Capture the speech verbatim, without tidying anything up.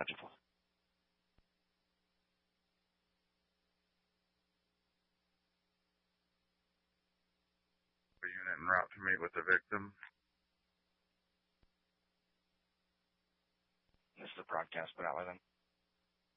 Unit en route to meet with the victim. This is a broadcast, but out with him.